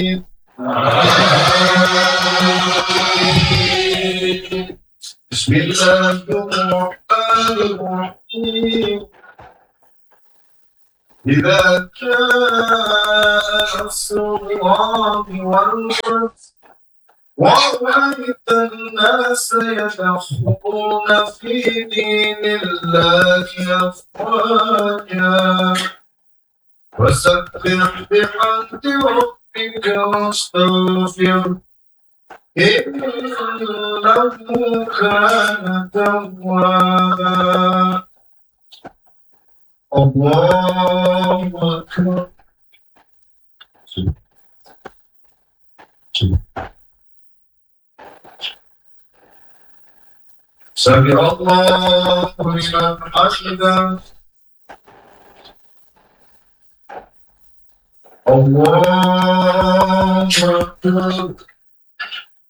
بسم الله الرحمن الرحيم إذا جاء نصر الله والفتح ورأيت الناس يدخلون في دين الله أفواجا فسبح بحمد ربك واستغفره إنه كان توابا. الله أكبر. سمع الله لمن حمده. الله أكبر.